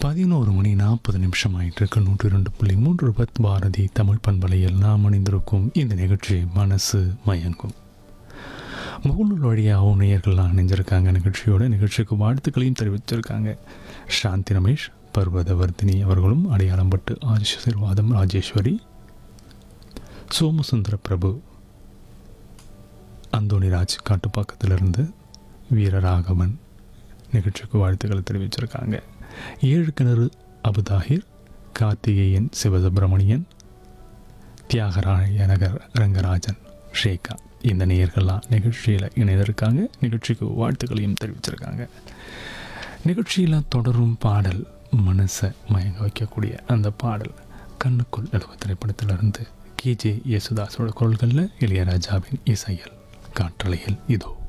11:40 ஆயிட்டிருக்கு. 102.3 பாரதி தமிழ் பண்பலையில் நாம் அணிந்திருக்கும் இந்த நிகழ்ச்சி மனசு மயங்கும். முகநூல் வழியாக நேயர்கள்லாம் அணிஞ்சிருக்காங்க. நிகழ்ச்சிக்கு வாழ்த்துக்களையும் தெரிவிச்சிருக்காங்க. சாந்தி ரமேஷ், பர்வதவர்தினி அவர்களும் அடையாளம் பட்டு ஆசீர்வாதம் ராஜேஸ்வரி, சோமசுந்தர பிரபு, அந்தோணிராஜ் காட்டுப்பாக்கத்திலிருந்து, வீரராகவன் நிகழ்ச்சிக்கு வாழ்த்துக்களை தெரிவிச்சிருக்காங்க. 7 கிணறு அபுதாஹிர், கார்த்திகேயன் சிவசுப்பிரமணியன், தியாகராய நகர் ரங்கராஜன், ஷேகா இந்த நேயர்கள்லாம் நிகழ்ச்சியில் இணைந்திருக்காங்க. நிகழ்ச்சிக்கு வாழ்த்துக்களையும் தெரிவிச்சிருக்காங்க. நிகழ்ச்சியில் தொடரும் பாடல் மனசை மயங்க வைக்கக்கூடிய அந்த பாடல் கண்ணுக்குள் எழுவ திரைப்படத்திலிருந்து KJ யேசுதாஸோட குரல்களில் இளையராஜாவின் இசையில் காற்றலையில் இதோ.